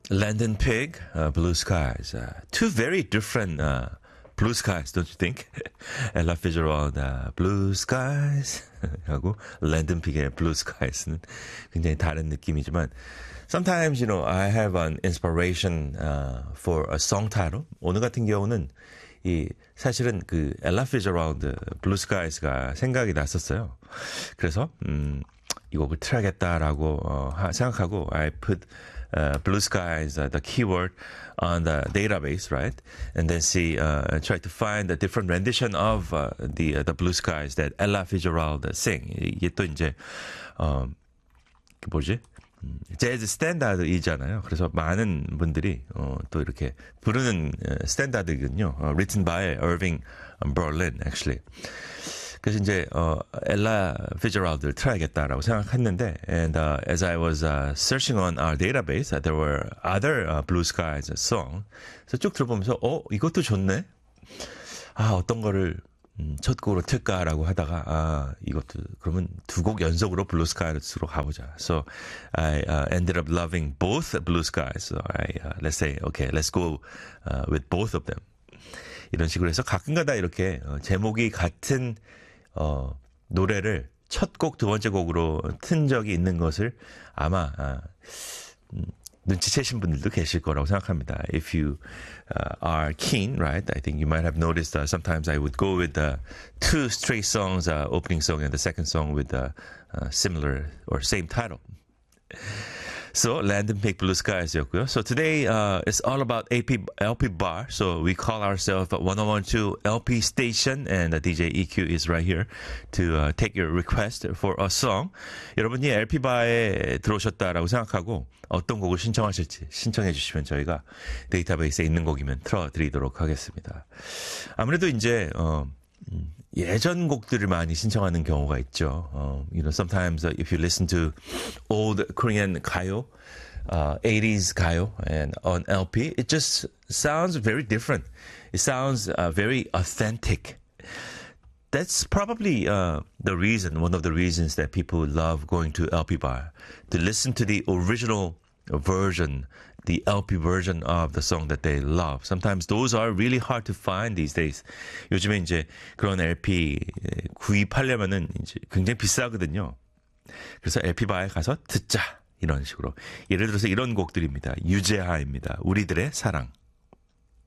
Landon Pig, Blue Skies. Two very different blue skies, don't you think? Ella Fitzgerald, Blue Skies 하고 Landon Pig의 Blue Skies는 굉장히 다른 느낌이지만 sometimes, I have an inspiration for a song title. 오늘 같은 경우는 사실은 그 Ella Fitzgerald, Blue Skies가 생각이 났었어요. 그래서 이 곡을 틀어야겠다라고 생각하고 I put Blue Skies, the keyword on the database, right? And then try to find a different rendition of the Blue Skies that Ella Fitzgerald sing. 이게 또 이제 재즈 스탠다드이잖아요. 그래서 많은 분들이 또 이렇게 부르는 스탠다드거든요. Written by Irving Berlin, actually. 그래서 이제 엘라 피츠제럴드를 틀어야겠다라고 생각했는데, and as I was searching on our database, there were other Blue Skies song. 그래서 쭉 들어보면서 이것도 좋네. 어떤 거를 첫 곡으로 틀까라고 하다가 이것도 그러면 두 곡 연속으로 Blue Skies로 가보자. So I ended up loving both Blue Skies. So let's say, okay, let's go with both of them. 이런 식으로 해서 가끔가다 이렇게 제목이 같은 노래를 첫 곡, 두 번째 곡으로 튼 적이 있는 것을 아마 눈치채신 분들도 계실 거라고 생각합니다. If you are keen, right? I think you might have noticed sometimes I would go with two straight songs, opening song and the second song with similar or same title. So, Landon Pig Blue Skies였고요. So today it's all about LP Bar. So we call ourselves 1012 LP Station, and DJ EQ is right here to take your request for a song. 여러분이 LP Bar에 들어오셨다라고 생각하고 어떤 곡을 신청하실지 신청해 주시면 저희가 데이터베이스에 있는 곡이면 틀어드리도록 하겠습니다. 아무래도 이제 예전 곡들을 많이 신청하는 경우가 있죠. Sometimes if you listen to old Korean 가요, 80s 가요, and on LP, it just sounds very different. It sounds very authentic. That's probably one of the reasons that people love going to LP bar, to listen to the original version, the LP version of the song that they love. Sometimes those are really hard to find these days. 요즘에 이제 그런 LP 구입하려면은 이제 굉장히 비싸거든요. 그래서 LP 바에 가서 듣자. 이런 식으로. 예를 들어서 이런 곡들입니다. 유재하입니다. 우리들의 사랑.